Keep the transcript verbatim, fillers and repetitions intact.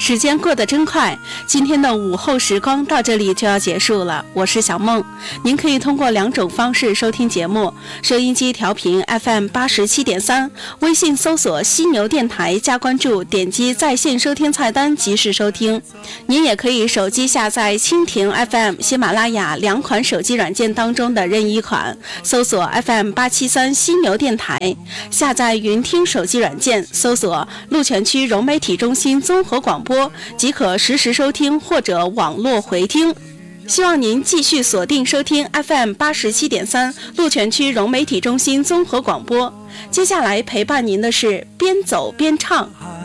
时间过得真快，今天的午后时光到这里就要结束了。我是小梦，您可以通过两种方式收听节目：收音机调频 F M 八十七点三，微信搜索犀牛电台加关注，点击在线收听菜单及时收听。您也可以手机下载蜻蜓 F M、喜马拉雅两款手机软件当中的任意一款，搜索 F M 八七三犀牛电台，下载云听手机软件，搜索鹿泉区融媒体中心综合广播，即可实时收听或者网络回听。希望您继续锁定收听 F M 八十七点三鹿泉区融媒体中心综合广播。接下来陪伴您的是边走边唱。